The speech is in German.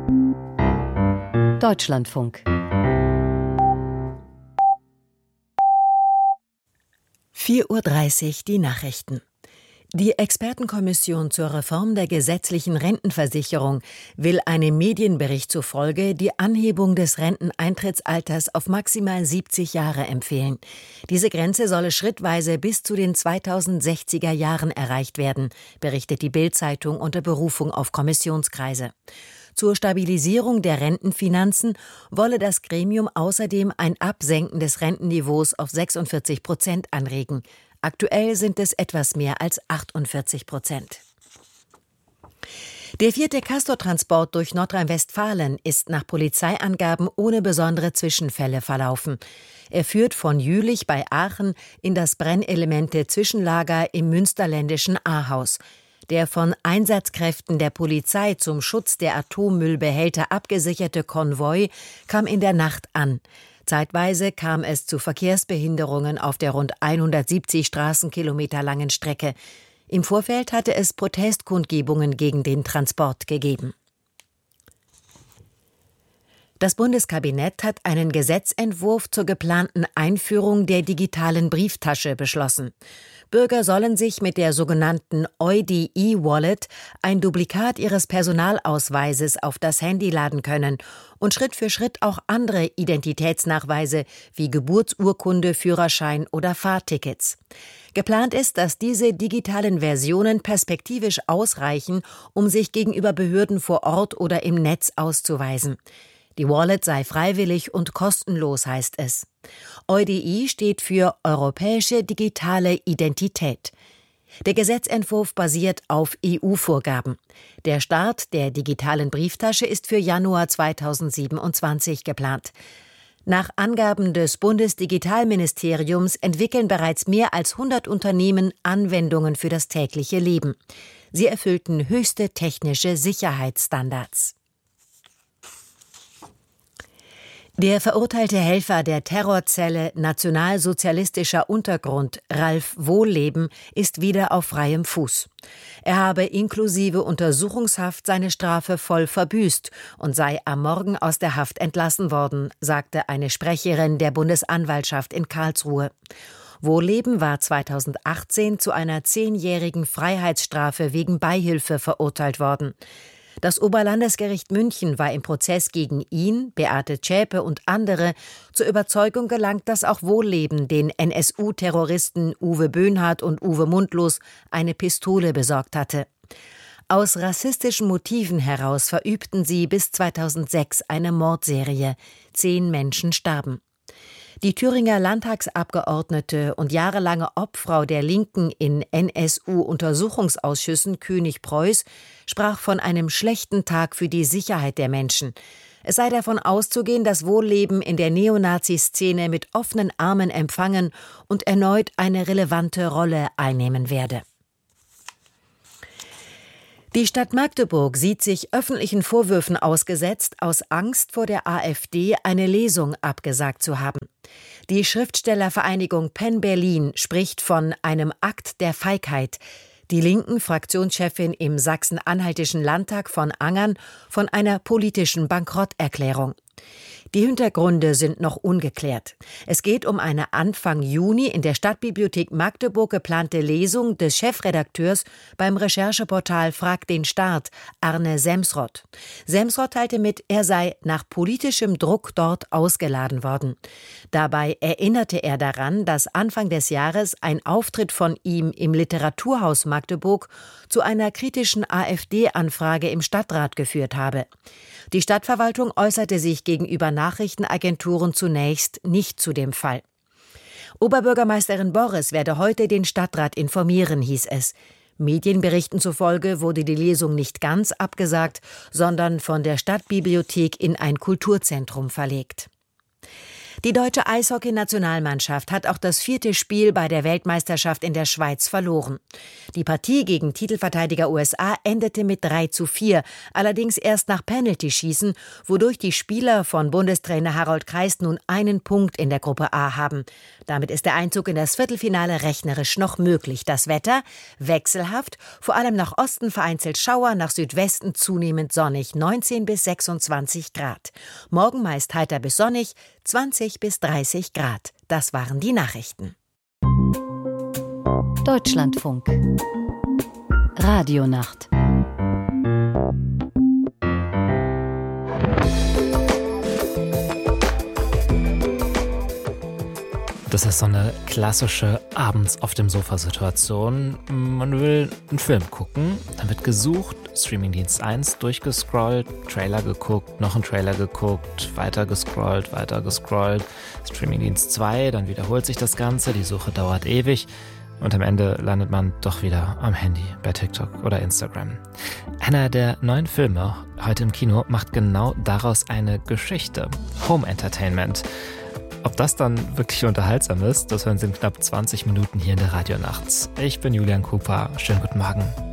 Deutschlandfunk. 4:30 Uhr die Nachrichten. Die Expertenkommission zur Reform der gesetzlichen Rentenversicherung will einem Medienbericht zufolge die Anhebung des Renteneintrittsalters auf maximal 70 Jahre empfehlen. Diese Grenze solle schrittweise bis zu den 2060er Jahren erreicht werden, berichtet die Bild-Zeitung unter Berufung auf Kommissionskreise. Zur Stabilisierung der Rentenfinanzen wolle das Gremium außerdem ein Absenken des Rentenniveaus auf 46% anregen. Aktuell sind es etwas mehr als 48%. Der 4. Castortransport durch Nordrhein-Westfalen ist nach Polizeiangaben ohne besondere Zwischenfälle verlaufen. Er führt von Jülich bei Aachen in das Brennelemente-Zwischenlager im münsterländischen Ahaus. Der von Einsatzkräften der Polizei zum Schutz der Atommüllbehälter abgesicherte Konvoi kam in der Nacht an. Zeitweise kam es zu Verkehrsbehinderungen auf der rund 170 Straßenkilometer langen Strecke. Im Vorfeld hatte es Protestkundgebungen gegen den Transport gegeben. Das Bundeskabinett hat einen Gesetzentwurf zur geplanten Einführung der digitalen Brieftasche beschlossen. Bürger sollen sich mit der sogenannten EUDI-Wallet ein Duplikat ihres Personalausweises auf das Handy laden können und Schritt für Schritt auch andere Identitätsnachweise wie Geburtsurkunde, Führerschein oder Fahrtickets. Geplant ist, dass diese digitalen Versionen perspektivisch ausreichen, um sich gegenüber Behörden vor Ort oder im Netz auszuweisen. Die Wallet sei freiwillig und kostenlos, heißt es. EUDI steht für Europäische Digitale Identität. Der Gesetzentwurf basiert auf EU-Vorgaben. Der Start der digitalen Brieftasche ist für Januar 2027 geplant. Nach Angaben des Bundesdigitalministeriums entwickeln bereits mehr als 100 Unternehmen Anwendungen für das tägliche Leben. Sie erfüllten höchste technische Sicherheitsstandards. Der verurteilte Helfer der Terrorzelle Nationalsozialistischer Untergrund, Ralf Wohlleben, ist wieder auf freiem Fuß. Er habe inklusive Untersuchungshaft seine Strafe voll verbüßt und sei am Morgen aus der Haft entlassen worden, sagte eine Sprecherin der Bundesanwaltschaft in Karlsruhe. Wohlleben war 2018 zu einer 10-jährigen Freiheitsstrafe wegen Beihilfe verurteilt worden. Das Oberlandesgericht München war im Prozess gegen ihn, Beate Zschäpe und andere zur Überzeugung gelangt, dass auch Wohlleben den NSU-Terroristen Uwe Böhnhardt und Uwe Mundlos eine Pistole besorgt hatte. Aus rassistischen Motiven heraus verübten sie bis 2006 eine Mordserie. 10 Menschen starben. Die Thüringer Landtagsabgeordnete und jahrelange Obfrau der Linken in NSU-Untersuchungsausschüssen König Preuß sprach von einem schlechten Tag für die Sicherheit der Menschen. Es sei davon auszugehen, dass Wohlleben in der Neonazi-Szene mit offenen Armen empfangen und erneut eine relevante Rolle einnehmen werde. Die Stadt Magdeburg sieht sich öffentlichen Vorwürfen ausgesetzt, aus Angst vor der AfD eine Lesung abgesagt zu haben. Die Schriftstellervereinigung Penn Berlin spricht von einem Akt der Feigheit. Die Linken-Fraktionschefin im Sachsen-Anhaltischen Landtag von Angern von einer politischen Bankrotterklärung. Die Hintergründe sind noch ungeklärt. Es geht um eine Anfang Juni in der Stadtbibliothek Magdeburg geplante Lesung des Chefredakteurs beim Rechercheportal Frag den Staat, Arne Semsrott. Semsrott teilte mit, er sei nach politischem Druck dort ausgeladen worden. Dabei erinnerte er daran, dass Anfang des Jahres ein Auftritt von ihm im Literaturhaus Magdeburg zu einer kritischen AfD-Anfrage im Stadtrat geführt habe. Die Stadtverwaltung äußerte sich gegenüber Nachrichtenagenturen zunächst nicht zu dem Fall. Oberbürgermeisterin Borres werde heute den Stadtrat informieren, hieß es. Medienberichten zufolge wurde die Lesung nicht ganz abgesagt, sondern von der Stadtbibliothek in ein Kulturzentrum verlegt. Die deutsche Eishockey-Nationalmannschaft hat auch das 4. Spiel bei der Weltmeisterschaft in der Schweiz verloren. Die Partie gegen Titelverteidiger USA endete mit 3:4, allerdings erst nach Penaltyschießen, wodurch die Spieler von Bundestrainer Harold Kreis nun einen Punkt in der Gruppe A haben. Damit ist der Einzug in das Viertelfinale rechnerisch noch möglich. Das Wetter wechselhaft, vor allem nach Osten vereinzelt Schauer, nach Südwesten zunehmend sonnig, 19 bis 26 Grad. Morgen meist heiter bis sonnig, 20 bis 30 Grad. Das waren die Nachrichten. Deutschlandfunk. Radionacht. Das ist so eine klassische abends auf dem Sofa-Situation. Man will einen Film gucken, dann wird gesucht, Streamingdienst 1 durchgescrollt, Trailer geguckt, noch einen Trailer geguckt, weiter gescrollt, Streamingdienst 2, dann wiederholt sich das Ganze, die Suche dauert ewig und am Ende landet man doch wieder am Handy, bei TikTok oder Instagram. Einer der neuen Filme heute im Kino macht genau daraus eine Geschichte. Home Entertainment. Ob das dann wirklich unterhaltsam ist, das hören Sie in knapp 20 Minuten hier in der Radionacht. Ich bin Julian Cooper. Schönen guten Morgen.